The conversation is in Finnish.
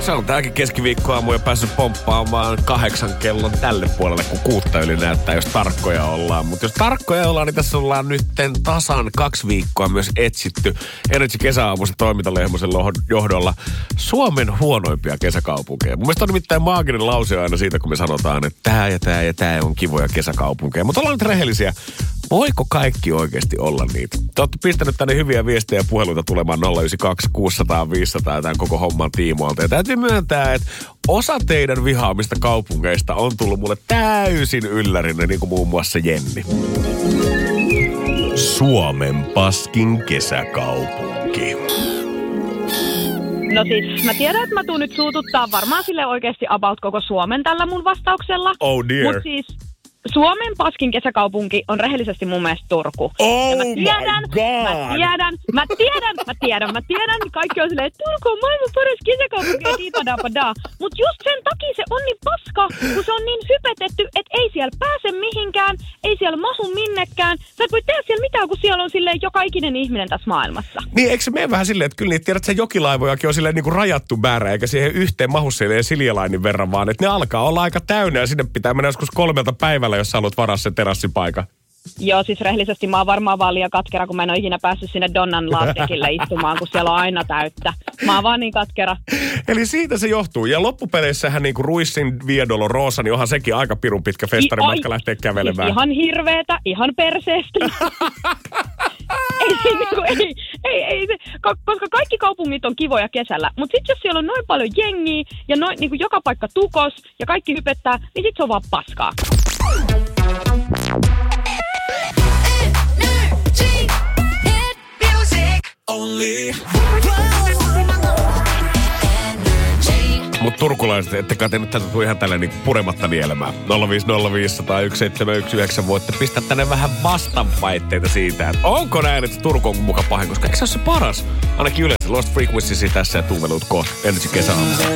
Se on tääkin keskiviikkoaamu ja päässyt pomppaamaan 8 kellon tälle puolelle, kun 6 yli näyttää, jos tarkkoja ollaan. Mutta jos tarkkoja ollaan, niin tässä ollaan nyt tasan 2 viikkoa myös etsitty Energy kesäaamuisen toimintalehmoisen johdolla Suomen huonoimpia kesäkaupunkeja. Mun mielestä on nimittäin maaginen lause aina siitä, kun me sanotaan, että tää on kivoja kesäkaupunkeja. Mutta ollaan nyt rehellisiä. Voiko kaikki oikeasti olla niitä? Te olette pistänyt tänne hyviä viestejä ja puheluita tulemaan 092 600 500 tämän koko homman tiimoilta. Ja täytyy myöntää, että osa teidän vihaamista kaupungeista on tullut mulle täysin yllärinne, niin kuin muun muassa Jenni. Suomen paskin kesäkaupunki. No siis, mä tiedän, että mä tuun nyt suututtaa varmaan sille oikeasti about koko Suomen tällä mun vastauksella. Oh dear. Mut siis Suomen paskin kesäkaupunki on rehellisesti mun mielestä Turku. Oh ja mä tiedän. Kaikki on silleen, että Turku on maailman paras kesäkaupunki ja diipadapadaa. Mut just sen takia se on niin paska, kun se on niin hypetetty, että ei siellä pääse mihinkään, ei siellä mahu minnekään. Sä et voi tehdä siellä mitään, kun siellä on silleen joka ikinen ihminen tässä maailmassa. Niin, eikö se mene vähän silleen, että kyllä niitä tiedät, että se jokilaivojakin on silleen niin kuin rajattu määrä, eikä siihen yhteen mahu silleen Siljalainin verran, vaan että ne alkaa olla aika täynnä ja sinne pitää mennä joskus 3 päivällä, jos sä haluat varaa sen terassipaikan. Joo, siis rehellisesti mä oon varmaan vaan liian katkera, kun mä en ole ikinä päässyt sinne Donnan laattekille istumaan, kun siellä on aina täyttä. Mä oon vaan niin katkera. Eli siitä se johtuu. Ja loppupeleissähän niinku Ruissin Via Dolorosa, niin onhan sekin aika pirun pitkä festarimatka lähteä kävelemään. Ihan hirveetä, ihan perseestä. ei, koska kaikki kaupungit on kivoja kesällä. Mutta sitten jos siellä on noin paljon jengiä ja noin niinku joka paikka tukos ja kaikki hypettää, niin sit se on vaan paskaa. Mutta turkulaiset, ettekä te nyt tätä tule ihan tälleen niin purematta nielemään. 050501719 voitte pistää tänne vähän vastaväitteitä siitä, että onko näin, että Turku on muka pahin, koska eikö se ole se paras? Ainakin yleensä Lost Frequency tässä ja tuuvelut kohta. Energy kesäaamu.